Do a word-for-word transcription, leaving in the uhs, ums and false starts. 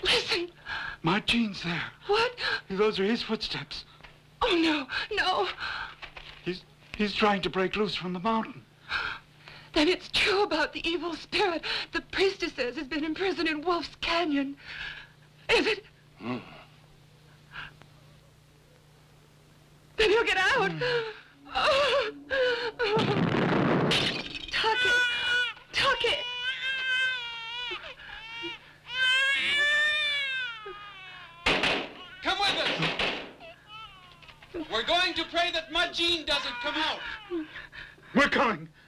Listen. Mud Gene's there. What? Those are his footsteps. Oh, no, no. He's, he's trying to break loose from the mountain. Then it's true about the evil spirit the priestess says has been imprisoned in Wolf's Canyon. Is it? Mm. Then he'll get out. Mm. Oh. Oh. Tucky. Tucky. Come with us. We're going to pray that Mud Gene doesn't come out. We're coming.